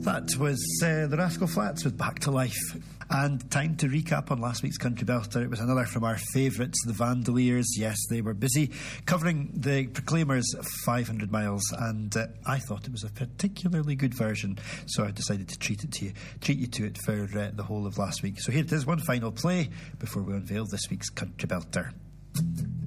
That was the Rascal Flatts with Back to Life. And time to recap on last week's Country Belter. It was another from our favourites, the Vandaliers. Yes, they were busy covering the Proclaimers 500 miles, and I thought it was a particularly good version, so I decided to treat you to it for the whole of last week. So here it is, one final play before we unveil this week's Country Belter.